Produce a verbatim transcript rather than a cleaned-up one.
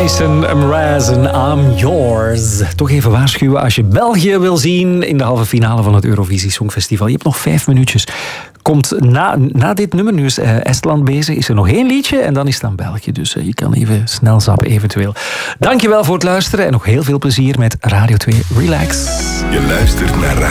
Jason Mraz en I'm Yours. Toch even waarschuwen als je België wil zien in de halve finale van het Eurovisie Songfestival. Je hebt nog vijf minuutjes. Komt na, na dit nummer, nu is uh, Estland bezig, is er nog één liedje en dan is het dan België. Dus uh, je kan even snel zappen eventueel. Dankjewel voor het luisteren en nog heel veel plezier met Radio twee Relax. Je luistert naar